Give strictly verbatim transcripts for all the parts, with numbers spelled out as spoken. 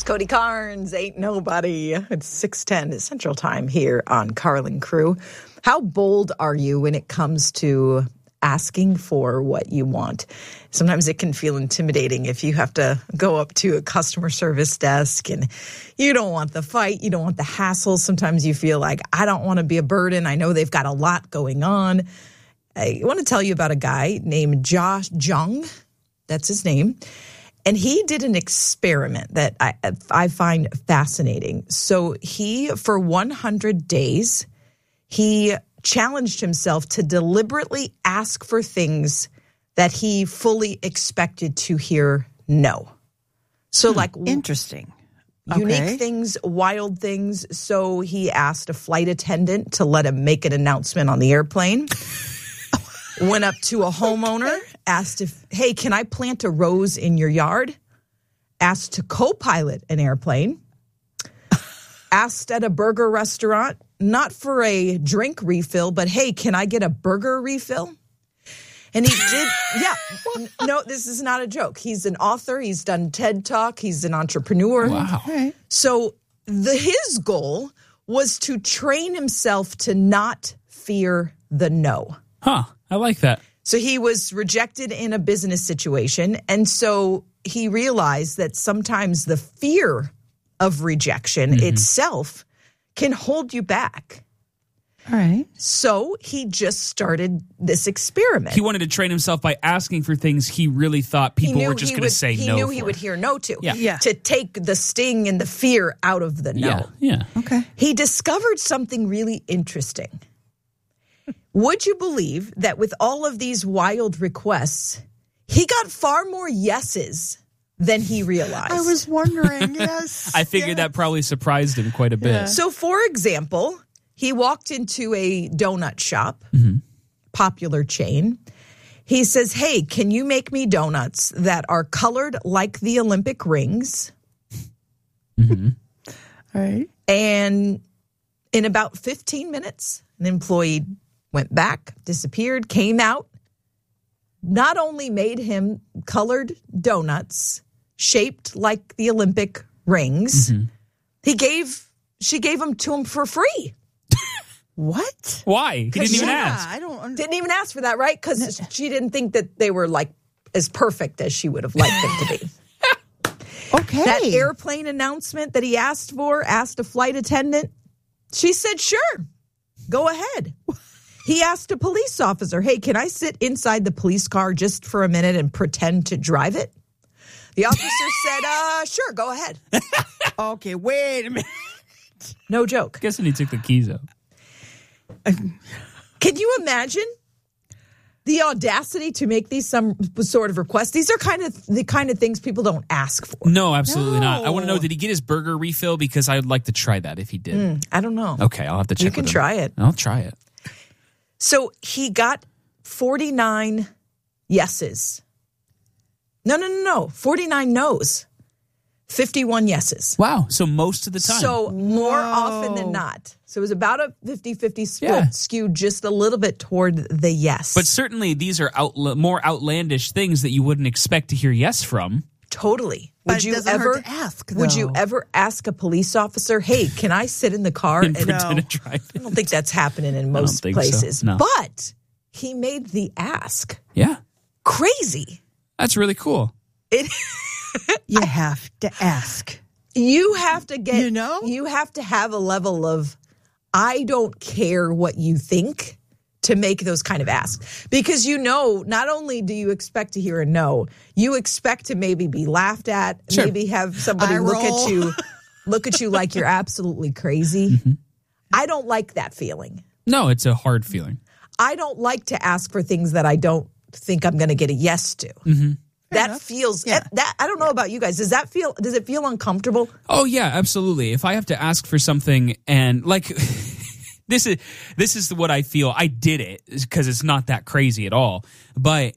It's Cody Carnes, Ain't Nobody. It's six ten Central Time here on Carlin Crew. How bold are you when it comes to asking for what you want? Sometimes it can feel intimidating if you have to go up to a customer service desk and you don't want the fight, you don't want the hassle. Sometimes you feel like, I don't want to be a burden. I know they've got a lot going on. I want to tell you about a guy named Josh Jung. That's his name. And he did an experiment that I, I find fascinating. So he, for one hundred days, he challenged himself to deliberately ask for things that he fully expected to hear no. So hmm, like interesting. Unique okay. things, wild things. So he asked a flight attendant to let him make an announcement on the airplane. Went up to a homeowner, asked if, hey, can I plant a rose in your yard? Asked to co-pilot an airplane. Asked at a burger restaurant, not for a drink refill, but hey, can I get a burger refill? And he did, yeah. No, this is not a joke. He's an author. He's done TED Talk. He's an entrepreneur. Wow. Right. So the, his goal was to train himself to not fear the no. Huh. I like that. So he was rejected in a business situation. And so he realized that sometimes the fear of rejection Mm-hmm. itself can hold you back. All right. So he just started this experiment. He wanted to train himself by asking for things he really thought He people knew were just he going to would- say he no knew for. he would hear no to. Yeah. Yeah. To take the sting and the fear out of the no. Yeah. Yeah. Okay. He discovered something really interesting. Would you believe that with all of these wild requests, he got far more yeses than he realized? I was wondering, yes. I figured yeah. that probably surprised him quite a bit. Yeah. So, for example, he walked into a donut shop, Mm-hmm. popular chain. He says, hey, can you make me donuts that are colored like the Olympic rings? Mm-hmm. All right. And in about fifteen minutes, an employee went back, disappeared, came out, not only made him colored donuts shaped like the Olympic rings, Mm-hmm. he gave, she gave them to him for free. What? Why? He didn't even yeah, ask. I don't understand. Didn't even ask for that, right? Because she didn't think that they were like as perfect as she would have liked them to be. Okay. That airplane announcement that he asked for, asked a flight attendant, she said, sure, go ahead. He asked a police officer, hey, can I sit inside the police car just for a minute and pretend to drive it? The officer said, uh, sure, go ahead. Okay, wait a minute. No joke. Guessing he took the keys out. Can you imagine the audacity to make these some sort of requests? These are kind of the kind of things people don't ask for. No, absolutely not. I want to know, No. did he get his burger refill? Because I would like to try that if he did. Mm, I don't know. Okay, I'll have to check You can with him. try it. I'll try it. So he got forty-nine yeses. No, no, no, no. forty-nine no's. fifty-one yeses. Wow. So most of the time. So more Whoa. often than not. So it was about a fifty-fifty split, Yeah. skewed just a little bit toward the yes. But certainly these are out, more outlandish things that you wouldn't expect to hear yes from. totally. But Would it you doesn't ever hurt to ask, Would you though. ever ask a police officer, hey, can I sit in the car? And And pretend No. to drive I it. don't think that's happening in most think so. places. No. But he made the ask. Yeah. Crazy. That's really cool. It You have to ask. You have to get, You know? you have to have a level of, I don't care what you think to make those kind of asks. Because you know, not only do you expect to hear a no, you expect to maybe be laughed at, Sure. maybe have somebody Eye look roll. at you, look at you like you're absolutely crazy. Mm-hmm. I don't like that feeling. No, it's a hard feeling. I don't like to ask for things that I don't think I'm going to get a yes to. Mm-hmm. That enough. feels Yeah. that, that I don't know about you guys. Does that feel does it feel uncomfortable? Oh yeah, absolutely. If I have to ask for something and like this is this is what I feel. I did it because it's not that crazy at all. But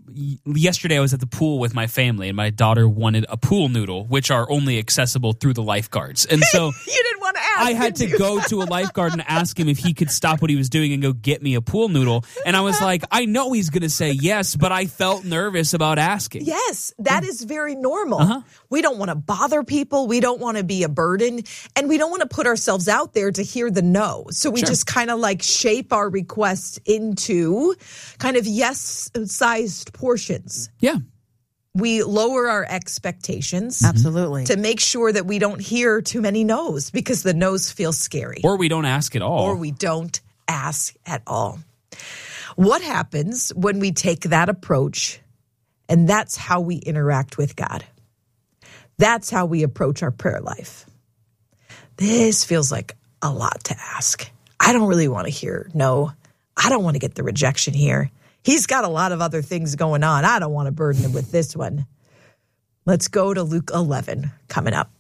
y- yesterday I was at the pool with my family, and my daughter wanted a pool noodle, which are only accessible through the lifeguards. And so you didn't want to ask. I had to did you? go to a lifeguard and ask him if he could stop what he was doing and go get me a pool noodle. And I was like, I know he's going to say yes, but I felt nervous about asking. Yes, that is very normal. Uh-huh. We don't want to bother people. We don't want to be a burden. And we don't want to put ourselves out there to hear the no. So we Sure. just kind of like shape our requests into kind of yes-sized portions. Yeah. We lower our expectations Absolutely. to make sure that we don't hear too many no's because the no's feel scary. Or we don't ask at all. Or we don't ask at all. What happens when we take that approach, and that's how we interact with God? That's how we approach our prayer life. This feels like a lot to ask. I don't really want to hear no. I don't want to get the rejection here. He's got a lot of other things going on. I don't want to burden him with this one. Let's go to Luke eleven coming up.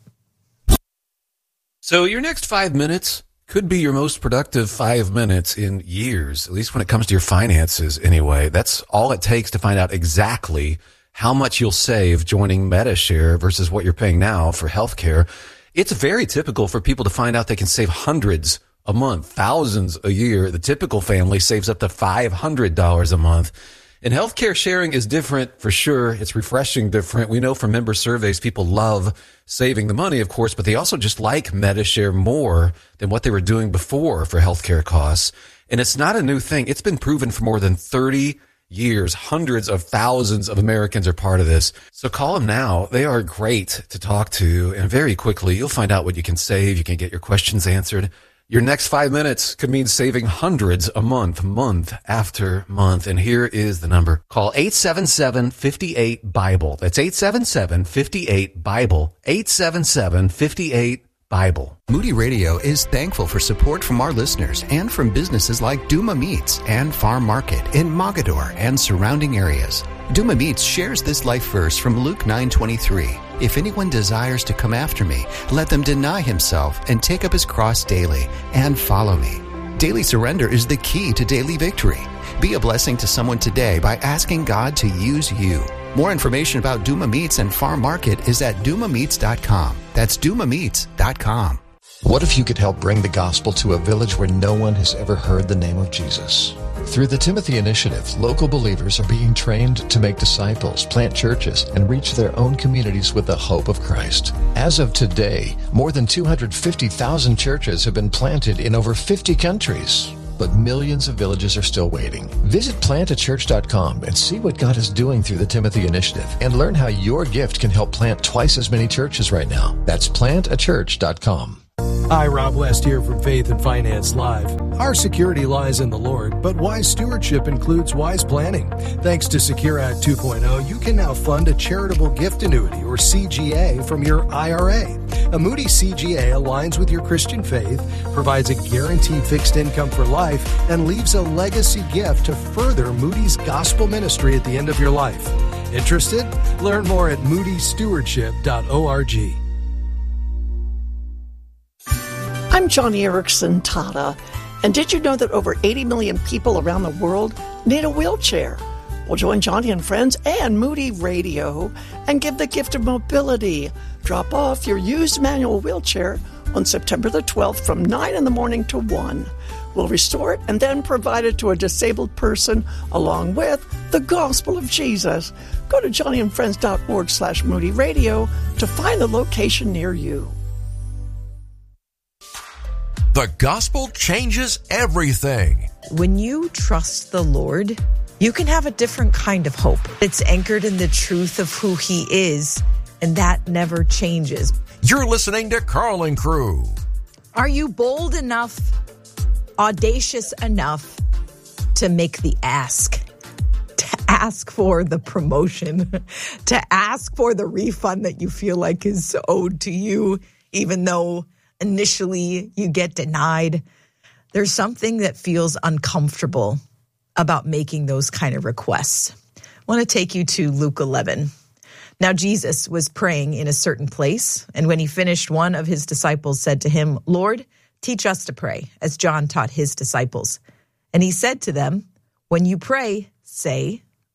So your next five minutes could be your most productive five minutes in years, at least when it comes to your finances anyway. That's all it takes to find out exactly how much you'll save joining MediShare versus what you're paying now for healthcare. It's very typical for people to find out they can save hundreds a month, thousands a year. The typical family saves up to five hundred dollars a month. And healthcare sharing is different for sure. It's refreshing different. We know from member surveys, people love saving the money, of course, but they also just like MediShare more than what they were doing before for healthcare costs. And it's not a new thing. It's been proven for more than thirty years. Hundreds of thousands of Americans are part of this. So call them now. They are great to talk to. And very quickly, you'll find out what you can save. You can get your questions answered. Your next five minutes could mean saving hundreds a month, month after month. And here is the number. Call eight seven seven, five eight, BIBLE. That's eight seven seven, five eight, BIBLE. eight seven seven, five eight, BIBLE. Moody Radio is thankful for support from our listeners and from businesses like Duma Meats and Farm Market in Mogador and surrounding areas. Duma Meats shares this life verse from Luke nine twenty-three. If anyone desires to come after me, let them deny himself and take up his cross daily and follow me. Daily surrender is the key to daily victory. Be a blessing to someone today by asking God to use you. More information about Duma Meats and Farm Market is at duma meats dot com. That's duma meats dot com. What if you could help bring the gospel to a village where no one has ever heard the name of Jesus? Through the Timothy Initiative, local believers are being trained to make disciples, plant churches, and reach their own communities with the hope of Christ. As of today, more than two hundred fifty thousand churches have been planted in over fifty countries. But millions of villages are still waiting. Visit plant a church dot com and see what God is doing through the Timothy Initiative and learn how your gift can help plant twice as many churches right now. That's plant a church dot com. Hi, Rob West here from Faith and Finance Live. Our security lies in the Lord, but wise stewardship includes wise planning. Thanks to Secure Act two point oh, you can now fund a charitable gift annuity, or C G A, from your I R A. A Moody C G A aligns with your Christian faith, provides a guaranteed fixed income for life, and leaves a legacy gift to further Moody's gospel ministry at the end of your life. Interested? Learn more at moody stewardship dot org. I'm Johnny Erickson Tata, and did you know that over eighty million people around the world need a wheelchair? Well, join Johnny and friends and Moody Radio and give the gift of mobility. Drop off your used manual wheelchair on September the twelfth from nine in the morning to one. We'll restore it and then provide it to a disabled person along with the gospel of Jesus. Go to johnny and friends dot org slash Moody Radio to find the location near you. The gospel changes everything. When you trust the Lord, you can have a different kind of hope. It's anchored in the truth of who He is, and that never changes. You're listening to Carlin Crew. Are you bold enough, audacious enough to make the ask? To ask for the promotion, to ask for the refund that you feel like is owed to you, even though initially you get denied. There's something that feels uncomfortable about making those kind of requests. I want to take you to Luke eleven. Now, Jesus was praying in a certain place, and when he finished, one of his disciples said to him, "Lord, teach us to pray, as John taught his disciples." And he said to them, "When you pray, say,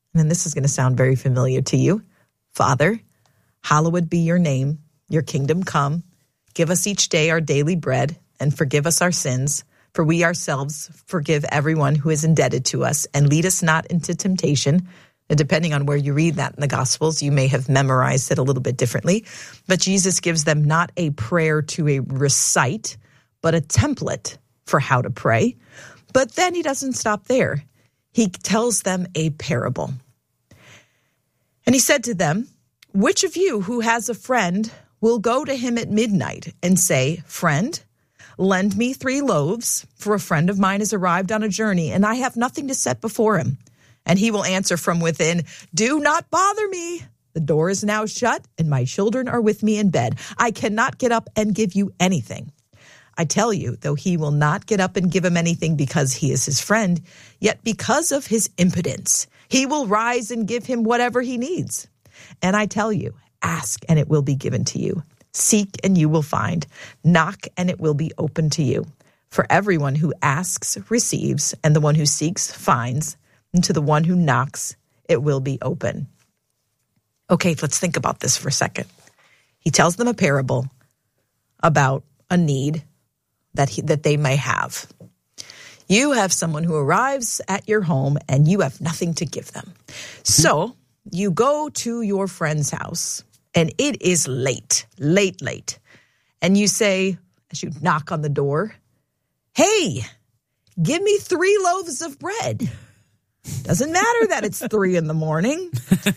And then this is going to sound very familiar to you. Father, hallowed be your name, your kingdom come. Give us each day our daily bread and forgive us our sins, for we ourselves forgive everyone who is indebted to us, and lead us not into temptation. And depending on where you read that in the Gospels, you may have memorized it a little bit differently. But Jesus gives them not a prayer to a recite, but a template for how to pray. But then he doesn't stop there. He tells them a parable. And he said to them, which of you who has a friend will go to him at midnight and say, friend, lend me three loaves, for a friend of mine has arrived on a journey, and I have nothing to set before him. And he will answer from within, do not bother me. The door is now shut, and my children are with me in bed. I cannot get up and give you anything. I tell you, though he will not get up and give him anything because he is his friend, yet because of his impudence, he will rise and give him whatever he needs. And I tell you, ask and it will be given to you. Seek and you will find. Knock and it will be open to you. For everyone who asks receives, and the one who seeks finds, and to the one who knocks it will be open. Okay, let's think about this for a second. He tells them a parable about a need that he, that they may have. You have someone who arrives at your home and you have nothing to give them. So you go to your friend's house and it is late, late, late. And you say, as you knock on the door, hey, give me three loaves of bread. Doesn't matter that it's three in the morning.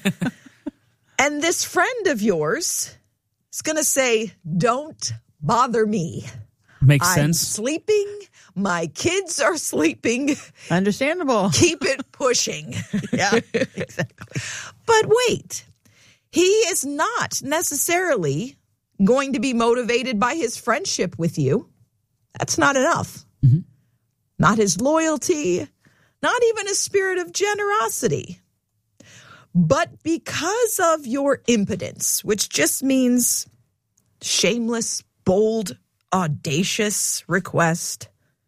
And this friend of yours is going to say, don't bother me. Makes I'm sense. sleeping. My kids are sleeping. Understandable. Keep it pushing. Yeah, exactly. But wait, he is not necessarily going to be motivated by his friendship with you. That's not enough. Mm-hmm. Not his loyalty, not even a spirit of generosity. But because of your impudence, which just means shameless, bold, audacious request,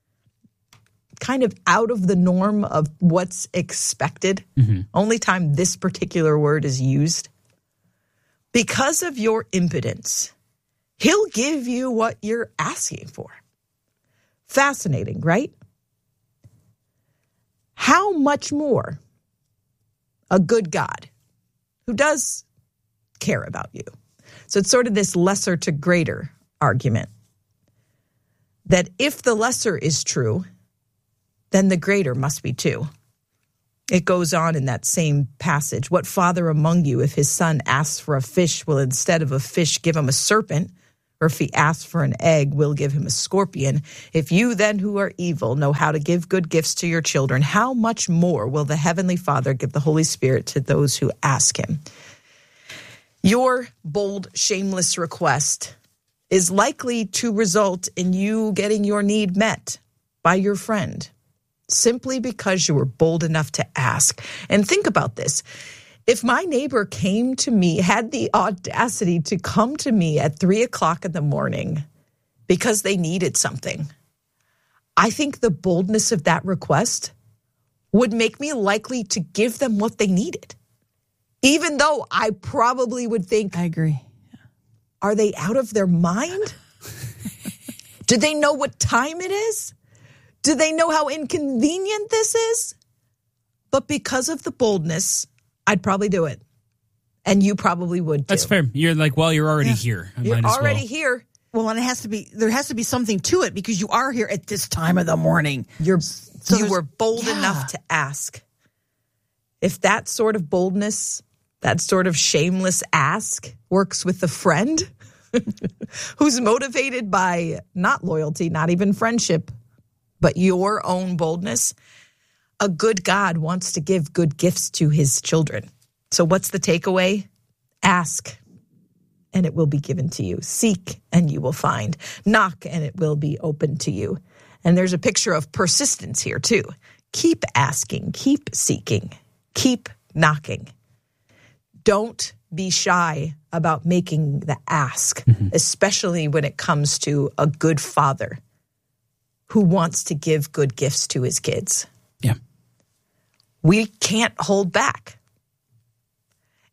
kind of out of the norm of what's expected, mm-hmm. only time this particular word is used, because of your impudence, he'll give you what you're asking for. Fascinating, right? How much more a good God who does care about you. So it's sort of this lesser to greater argument that if the lesser is true, then the greater must be too. It goes on in that same passage. What father among you, if his son asks for a fish, will instead of a fish give him a serpent? Or if he asks for an egg, will give him a scorpion? If you then who are evil know how to give good gifts to your children, how much more will the Heavenly Father give the Holy Spirit to those who ask him? Your bold, shameless request is likely to result in you getting your need met by your friend, simply because you were bold enough to ask. And think about this. If my neighbor came to me, had the audacity to come to me at three o'clock in the morning because they needed something, I think the boldness of that request would make me likely to give them what they needed. Even though I probably would think, I agree. Are they out of their mind? Do they know what time it is? Do they know how inconvenient this is? But because of the boldness, I'd probably do it. And you probably would too. That's fair. You're like, well, you're already Yeah. here. I You're might as already well. here. Well, and it has to be, there has to be something to it because you are here at this time of the morning. You're, So you there's- were bold yeah. enough to ask. If that sort of boldness, that sort of shameless ask works with a friend who's motivated by not loyalty, not even friendship, but your own boldness, a good God wants to give good gifts to his children. So what's the takeaway? Ask, and it will be given to you. Seek, and you will find. Knock, and it will be open to you. And there's a picture of persistence here, too. Keep asking, keep seeking, keep knocking. Don't be shy about making the ask, mm-hmm. especially when it comes to a good father who wants to give good gifts to his kids. Yeah. We can't hold back.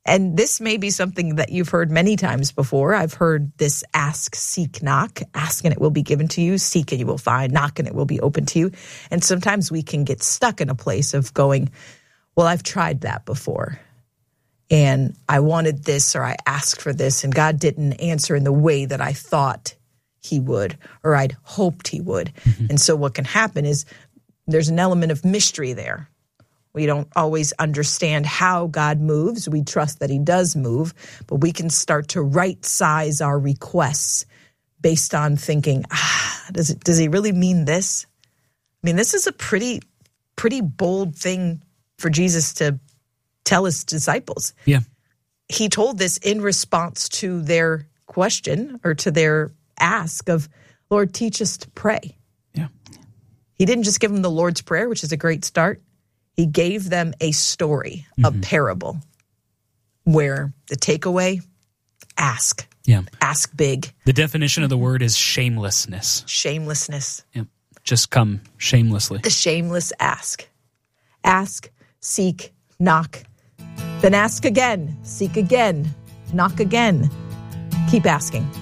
And this may be something that you've heard many times before. I've heard this ask, seek, knock. Ask and it will be given to you. Seek and you will find. Knock and it will be open to you. And sometimes we can get stuck in a place of going, well, I've tried that before. And I wanted this or I asked for this and God didn't answer in the way that I thought he would or I'd hoped he would. Mm-hmm. And so what can happen is there's an element of mystery there. We don't always understand how God moves. We trust that he does move, but we can start to right size our requests based on thinking, ah, does it, does he really mean this? I mean, this is a pretty, pretty bold thing for Jesus to tell his disciples. Yeah. He told this in response to their question or to their ask of, Lord, teach us to pray. Yeah. He didn't just give them the Lord's Prayer, which is a great start. He gave them a story, mm-hmm. a parable, where the takeaway, ask. Yeah. Ask big. The definition of the word is shamelessness. Shamelessness. Yeah. Just come shamelessly. The shameless ask. Ask, seek, knock. Then ask again, seek again, knock again. Keep asking.